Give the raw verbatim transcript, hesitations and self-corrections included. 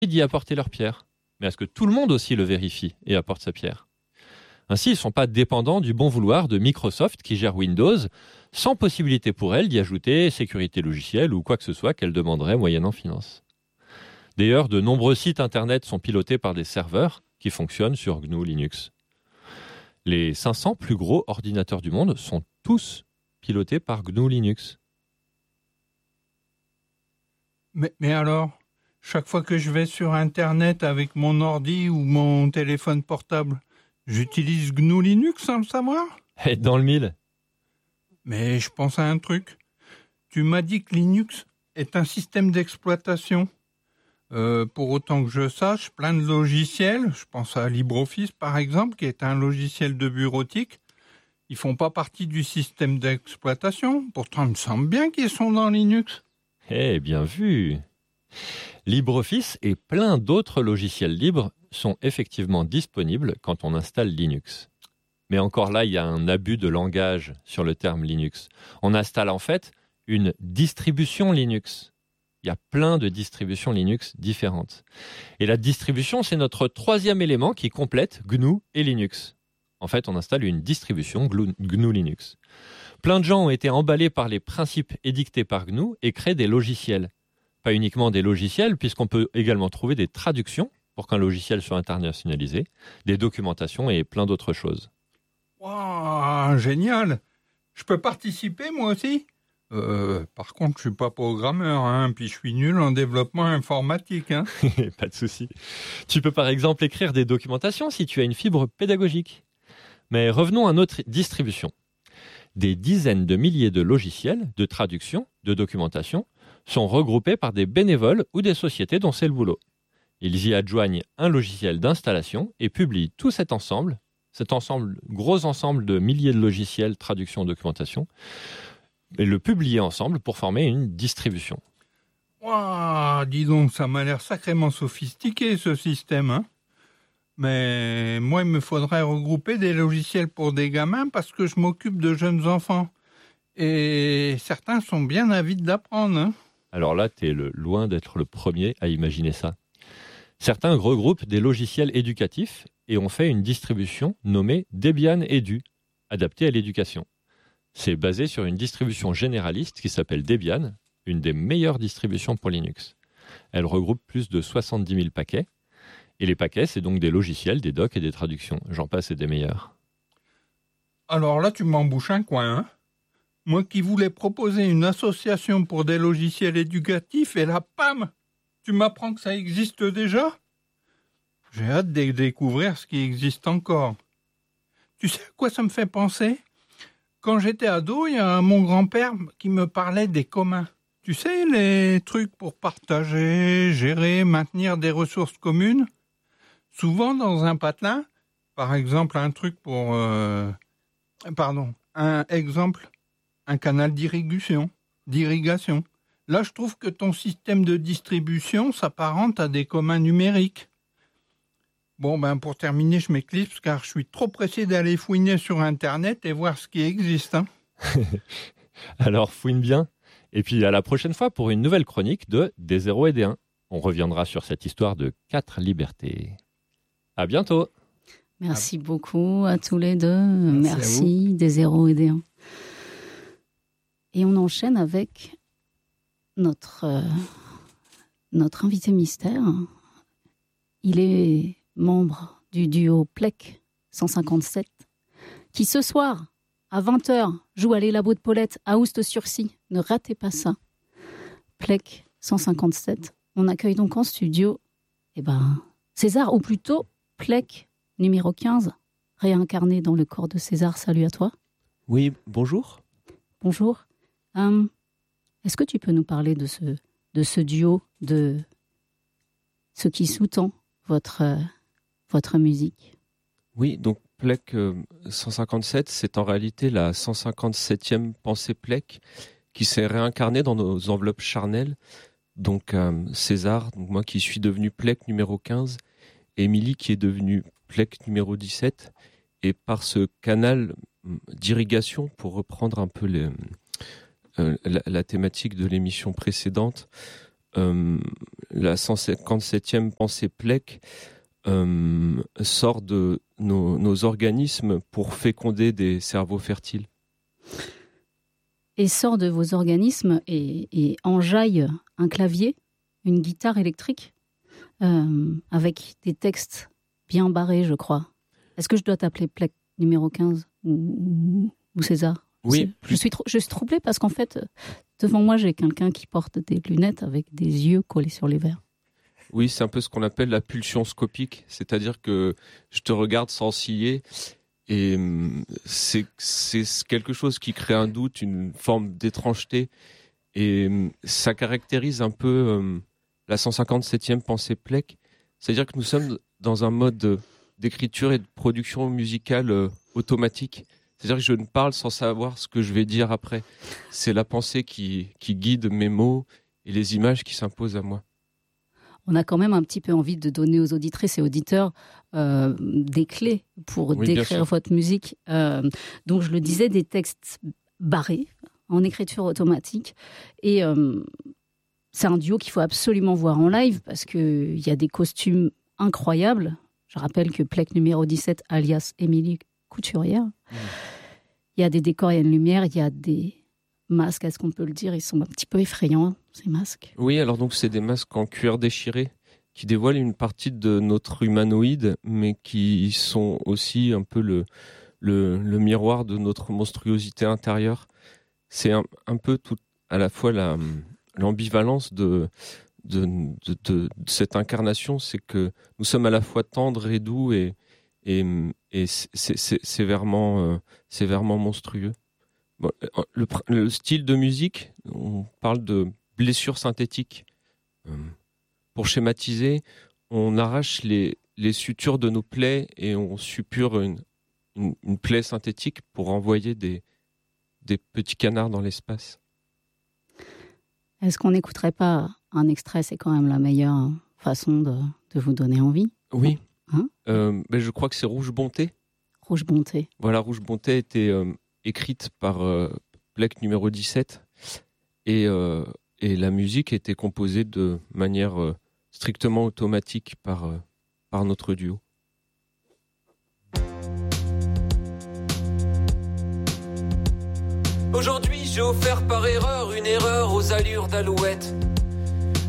d'y apporter leur pierre, mais à ce que tout le monde aussi le vérifie et apporte sa pierre. Ainsi, ils ne sont pas dépendants du bon vouloir de Microsoft qui gère Windows, sans possibilité pour elle d'y ajouter sécurité logicielle ou quoi que ce soit qu'elle demanderait moyennant finance. D'ailleurs, de nombreux sites internet sont pilotés par des serveurs qui fonctionnent sur G N U Linux. Les cinq cents plus gros ordinateurs du monde sont tous pilotés par G N U Linux. Mais, mais alors, chaque fois que je vais sur Internet avec mon ordi ou mon téléphone portable, j'utilise G N U Linux sans le savoir ? Et dans le mille. Mais je pense à un truc. Tu m'as dit que Linux est un système d'exploitation. Euh, pour autant que je sache, plein de logiciels, je pense à LibreOffice par exemple, qui est un logiciel de bureautique, ils font pas partie du système d'exploitation. Pourtant, il me semble bien qu'ils sont dans Linux. Eh, bien vu. LibreOffice et plein d'autres logiciels libres sont effectivement disponibles quand on installe Linux. Mais encore là, il y a un abus de langage sur le terme Linux. On installe en fait une distribution Linux. Il y a plein de distributions Linux différentes. Et la distribution, c'est notre troisième élément qui complète G N U et Linux. En fait, on installe une distribution G N U Linux. Plein de gens ont été emballés par les principes édictés par G N U et créent des logiciels. Pas uniquement des logiciels, puisqu'on peut également trouver des traductions pour qu'un logiciel soit internationalisé, des documentations et plein d'autres choses. Waouh, génial! Je peux participer moi aussi? Euh, par contre, je suis pas programmeur, hein, puis je suis nul en développement informatique. Hein. Pas de souci. Tu peux par exemple écrire des documentations si tu as une fibre pédagogique. Mais revenons à notre distribution. Des dizaines de milliers de logiciels de traduction, de documentation, sont regroupés par des bénévoles ou des sociétés dont c'est le boulot. Ils y adjoignent un logiciel d'installation et publient tout cet ensemble, cet ensemble, gros ensemble de milliers de logiciels, traduction, documentation, et le publier ensemble pour former une distribution. Waouh, dis donc, ça m'a l'air sacrément sophistiqué ce système. Hein. Mais moi, il me faudrait regrouper des logiciels pour des gamins parce que je m'occupe de jeunes enfants. Et certains sont bien avides d'apprendre. Hein. Alors là, tu es loin d'être le premier à imaginer ça. Certains regroupent des logiciels éducatifs et ont fait une distribution nommée Debian Edu, adaptée à l'éducation. C'est basé sur une distribution généraliste qui s'appelle Debian, une des meilleures distributions pour Linux. Elle regroupe plus de soixante-dix mille paquets. Et les paquets, c'est donc des logiciels, des docs et des traductions. J'en passe et des meilleurs. Alors là, tu m'embouches un coin. Hein. Moi qui voulais proposer une association pour des logiciels éducatifs, et là, pam, tu m'apprends que ça existe déjà? J'ai hâte de découvrir ce qui existe encore. Tu sais à quoi ça me fait penser? Quand j'étais ado, il y a mon grand-père qui me parlait des communs. Tu sais, les trucs pour partager, gérer, maintenir des ressources communes. Souvent dans un patelin, par exemple un truc pour... Euh, pardon, un exemple, un canal d'irrigation, d'irrigation. Là, je trouve que ton système de distribution s'apparente à des communs numériques. Bon, ben pour terminer, je m'éclipse car je suis trop pressé d'aller fouiner sur Internet et voir ce qui existe. Hein. Alors, fouine bien. Et puis, à la prochaine fois pour une nouvelle chronique de Des zéros et des un. On reviendra sur cette histoire de quatre libertés. À bientôt. Merci à... beaucoup à tous les deux. Merci, Merci des zéros et des un. Et on enchaîne avec notre, euh, notre invité mystère. Il est membre du duo Plec cent cinquante-sept, qui ce soir, à vingt heures, joue à Les Labos de Paulette à Oust-sur-Scie. Ne ratez pas ça. Plec cent cinquante-sept. On accueille donc en studio eh ben, César, ou plutôt Plec numéro quinze, réincarné dans le corps de César. Salut à toi. Oui, bonjour. Bonjour. Hum, est-ce que tu peux nous parler de ce, de ce duo, de ce qui sous-tend votre, euh, votre musique? Oui, donc Plec euh, cent cinquante-sept, c'est en réalité la cent cinquante-septième pensée Plec qui s'est réincarnée dans nos enveloppes charnelles. Donc euh, César, donc moi qui suis devenu Plec numéro quinze, Émilie qui est devenue Plec numéro dix-sept, et par ce canal d'irrigation, pour reprendre un peu les, euh, la, la thématique de l'émission précédente, euh, la cent cinquante-septième pensée Plec euh, sort de nos, nos organismes pour féconder des cerveaux fertiles. Et sort de vos organismes et, et enjaille un clavier, une guitare électrique, euh, avec des textes bien barrés, je crois. Est-ce que je dois t'appeler Plec numéro quinze ou, ou, ou César ? Oui. Je suis, tr- je suis troublée parce qu'en fait, devant moi, j'ai quelqu'un qui porte des lunettes avec des yeux collés sur les verres. Oui, c'est un peu ce qu'on appelle la pulsion scopique, c'est-à-dire que je te regarde sans ciller et c'est, c'est quelque chose qui crée un doute, une forme d'étrangeté et ça caractérise un peu euh, la cent cinquante-septième pensée Plec, c'est-à-dire que nous sommes dans un mode d'écriture et de production musicale euh, automatique. C'est-à-dire que je ne parle sans savoir ce que je vais dire après. C'est la pensée qui, qui guide mes mots et les images qui s'imposent à moi. On a quand même un petit peu envie de donner aux auditrices et auditeurs euh, des clés pour oui, décrire votre musique. Euh, donc, je le disais, des textes barrés, en écriture automatique. Et euh, c'est un duo qu'il faut absolument voir en live parce qu'il y a des costumes incroyables. Je rappelle que Plec numéro dix-sept, alias Émilie Couturière. Mmh. Il y a des décors, il y a une lumière, il y a des masques, est-ce qu'on peut le dire ? Ils sont un petit peu effrayants, ces masques. Oui, alors donc c'est des masques en cuir déchiré qui dévoilent une partie de notre humanoïde, mais qui sont aussi un peu le, le, le miroir de notre monstruosité intérieure. C'est un, un peu tout, à la fois la, l'ambivalence de, de, de, de, de cette incarnation, c'est que nous sommes à la fois tendres et doux et Et, et c'est, c'est, c'est, sévèrement, euh, sévèrement monstrueux. Bon, le, le style de musique, on parle de blessure synthétique. Euh, pour schématiser, on arrache les, les sutures de nos plaies et on suppure une, une, une plaie synthétique pour envoyer des, des petits canards dans l'espace. Est-ce qu'on n'écouterait pas un extrait ? C'est quand même la meilleure façon de, de vous donner envie. Oui. Hein euh, ben je crois que c'est Rouge Bonté. Rouge Bonté. Voilà, Rouge Bonté a été euh, écrite par euh, Plec numéro dix-sept et, euh, et la musique a été composée de manière euh, strictement automatique par, euh, par notre duo. Aujourd'hui, j'ai offert par erreur une erreur aux allures d'alouette.